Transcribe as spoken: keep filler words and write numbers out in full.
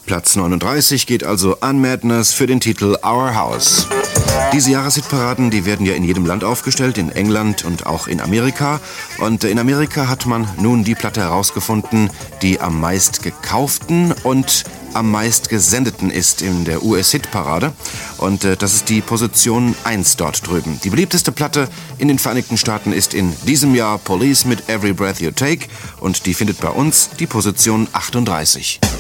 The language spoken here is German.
Platz neununddreißig geht also an Madness für den Titel Our House. Diese Jahreshitparaden, die werden ja in jedem Land aufgestellt, in England und auch in Amerika. Und in Amerika hat man nun die Platte herausgefunden, die am meist gekauften und am meist gesendeten ist in der U S-Hitparade. Und äh, das ist die Position eins dort drüben. Die beliebteste Platte in den Vereinigten Staaten ist in diesem Jahr Police mit Every Breath You Take. Und die findet bei uns die Position achtunddreißig.